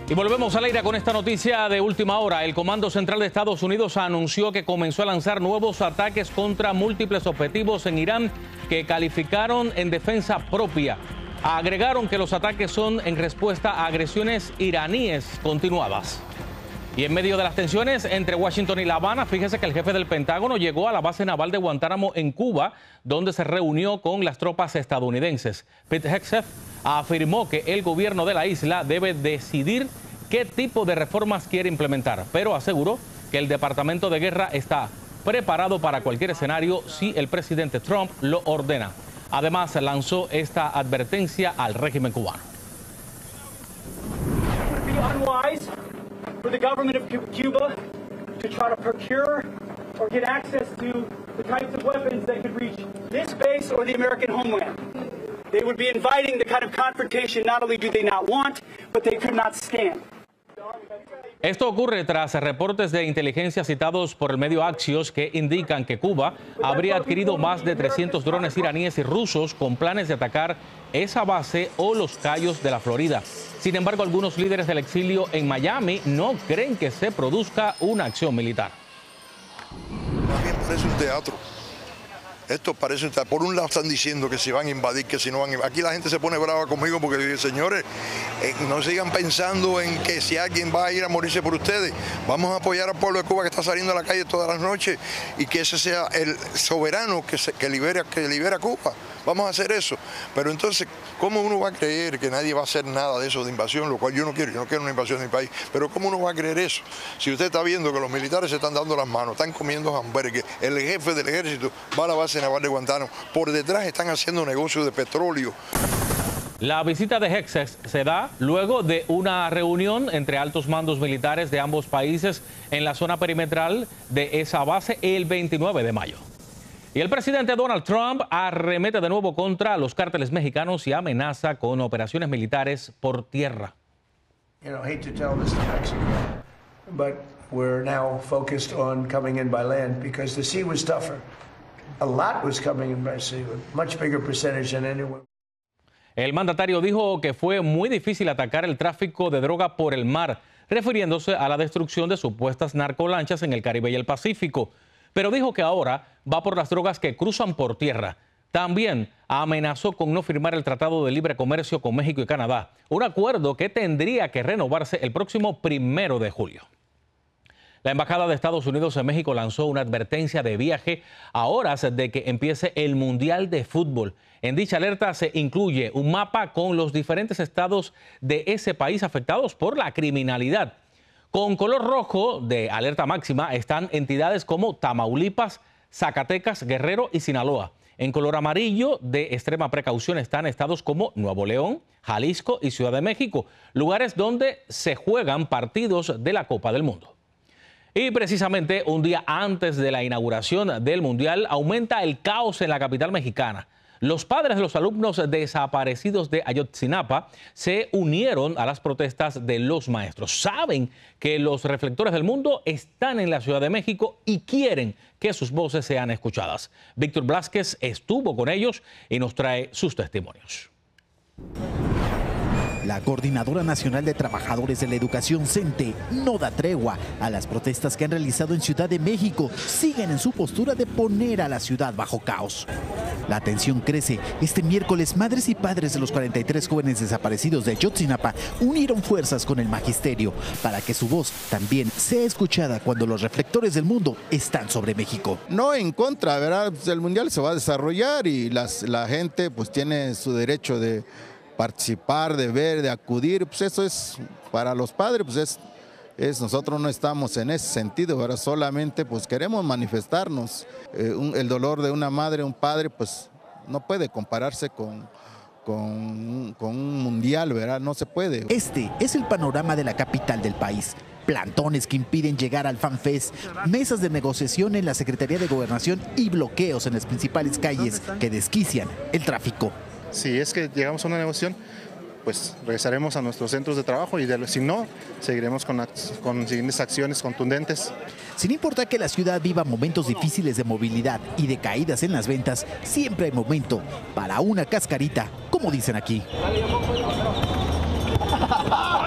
Y volvemos al aire con esta noticia de última hora. El Comando Central de Estados Unidos anunció que comenzó a lanzar nuevos ataques contra múltiples objetivos en Irán que calificaron en defensa propia. Agregaron que los ataques son en respuesta a agresiones iraníes continuadas. Y en medio de las tensiones entre Washington y La Habana, fíjese que el jefe del Pentágono llegó a la base naval de Guantánamo en Cuba, donde se reunió con las tropas estadounidenses. Pete Hegseth afirmó que el gobierno de la isla debe decidir qué tipo de reformas quiere implementar, pero aseguró que el Departamento de Guerra está preparado para cualquier escenario si el presidente Trump lo ordena. Además, lanzó esta advertencia al régimen cubano. For the government of Cuba to try to procure or get access to the types of weapons that could reach this base or the American homeland. They would be inviting the kind of confrontation not only do they not want, but they could not stand. Esto ocurre tras reportes de inteligencia citados por el medio Axios que indican que Cuba habría adquirido más de 300 drones iraníes y rusos con planes de atacar esa base o los Cayos de la Florida. Sin embargo, algunos líderes del exilio en Miami no creen que se produzca una acción militar. También parece un teatro. Esto parece un teatro. Por un lado están diciendo que si van a invadir, que si no van a invadir. Aquí la gente se pone brava conmigo porque dice, señores, no sigan pensando en que si alguien va a ir a morirse por ustedes. Vamos a apoyar al pueblo de Cuba que está saliendo a la calle todas las noches y que ese sea el soberano que libera a Cuba. Vamos a hacer eso. Pero entonces, ¿cómo uno va a creer que nadie va a hacer nada de eso de invasión? Lo cual yo no quiero una invasión de mi país. Pero ¿cómo uno va a creer eso? Si usted está viendo que los militares se están dando las manos, están comiendo hamburgues, el jefe del ejército va a la base naval de Guantánamo, por detrás están haciendo negocio de petróleo. La visita de Hegseth se da luego de una reunión entre altos mandos militares de ambos países en la zona perimetral de esa base el 29 de mayo. Y el presidente Donald Trump arremete de nuevo contra los cárteles mexicanos y amenaza con operaciones militares por tierra. Hate to tell this to Mexico, but we're now focused on coming in by land because the sea was tougher. A lot was coming in by sea, a much bigger percentage than anyone. El mandatario dijo que fue muy difícil atacar el tráfico de droga por el mar, refiriéndose a la destrucción de supuestas narcolanchas en el Caribe y el Pacífico. Pero dijo que ahora va por las drogas que cruzan por tierra. También amenazó con no firmar el Tratado de Libre Comercio con México y Canadá, un acuerdo que tendría que renovarse el próximo 1 de julio. La Embajada de Estados Unidos en México lanzó una advertencia de viaje a horas de que empiece el Mundial de Fútbol. En dicha alerta se incluye un mapa con los diferentes estados de ese país afectados por la criminalidad. Con color rojo de alerta máxima están entidades como Tamaulipas, Zacatecas, Guerrero y Sinaloa. En color amarillo de extrema precaución están estados como Nuevo León, Jalisco y Ciudad de México, lugares donde se juegan partidos de la Copa del Mundo. Y precisamente un día antes de la inauguración del Mundial aumenta el caos en la capital mexicana. Los padres de los alumnos desaparecidos de Ayotzinapa se unieron a las protestas de los maestros. Saben que los reflectores del mundo están en la Ciudad de México y quieren que sus voces sean escuchadas. Víctor Blázquez estuvo con ellos y nos trae sus testimonios. La Coordinadora Nacional de Trabajadores de la Educación, CENTE, no da tregua a las protestas que han realizado en Ciudad de México. Siguen en su postura de poner a la ciudad bajo caos. La tensión crece. Este miércoles, madres y padres de los 43 jóvenes desaparecidos de Ayotzinapa unieron fuerzas con el magisterio para que su voz también sea escuchada cuando los reflectores del mundo están sobre México. No en contra, ¿verdad? Pues el Mundial se va a desarrollar y la gente pues tiene su derecho de participar, de ver, de acudir, pues eso es para los padres, pues nosotros no estamos en ese sentido, ¿verdad? Solamente pues queremos manifestarnos. El dolor de una madre, un padre, pues no puede compararse con un mundial, ¿verdad? No se puede. Este es el panorama de la capital del país. Plantones que impiden llegar al FanFest, mesas de negociación en la Secretaría de Gobernación y bloqueos en las principales calles que desquician el tráfico. Si es que llegamos a una negociación, pues regresaremos a nuestros centros de trabajo y si no, seguiremos con siguientes acciones contundentes. Sin importar que la ciudad viva momentos difíciles de movilidad y de caídas en las ventas, siempre hay momento para una cascarita, como dicen aquí.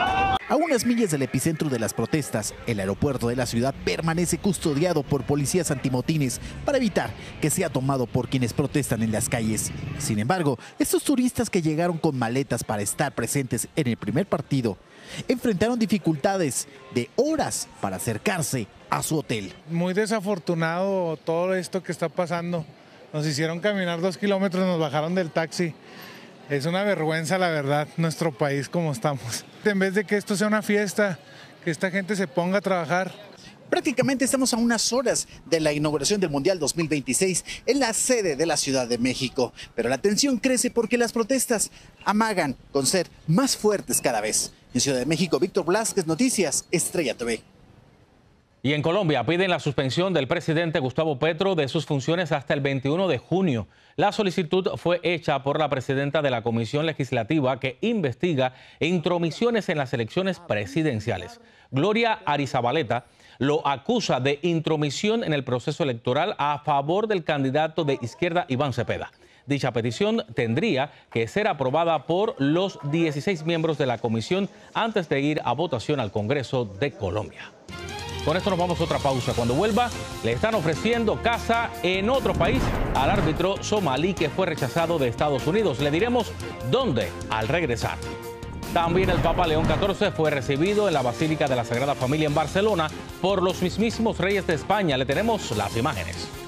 A unas millas del epicentro de las protestas, el aeropuerto de la ciudad permanece custodiado por policías antimotines para evitar que sea tomado por quienes protestan en las calles. Sin embargo, estos turistas que llegaron con maletas para estar presentes en el primer partido enfrentaron dificultades de horas para acercarse a su hotel. Muy desafortunado todo esto que está pasando. Nos hicieron caminar 2 kilómetros, nos bajaron del taxi. Es una vergüenza, la verdad, nuestro país como estamos. En vez de que esto sea una fiesta, que esta gente se ponga a trabajar. Prácticamente estamos a unas horas de la inauguración del Mundial 2026 en la sede de la Ciudad de México. Pero la tensión crece porque las protestas amagan con ser más fuertes cada vez. En Ciudad de México, Víctor Blázquez, Noticias, Estrella TV. Y en Colombia piden la suspensión del presidente Gustavo Petro de sus funciones hasta el 21 de junio. La solicitud fue hecha por la presidenta de la Comisión Legislativa que investiga intromisiones en las elecciones presidenciales. Gloria Arizabaleta lo acusa de intromisión en el proceso electoral a favor del candidato de izquierda Iván Cepeda. Dicha petición tendría que ser aprobada por los 16 miembros de la comisión antes de ir a votación al Congreso de Colombia. Con esto nos vamos a otra pausa. Cuando vuelva, le están ofreciendo casa en otro país al árbitro somalí que fue rechazado de Estados Unidos. Le diremos dónde al regresar. También el Papa León XIV fue recibido en la Basílica de la Sagrada Familia en Barcelona por los mismísimos reyes de España. Le tenemos las imágenes.